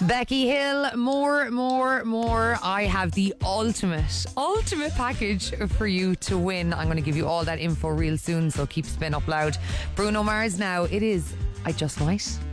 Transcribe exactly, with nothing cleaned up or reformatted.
Becky Hill, more, more, more. I have the ultimate, ultimate package for you to win. I'm going to give you all that info real soon, so keep spin up loud. Bruno Mars now. It is I Just Might.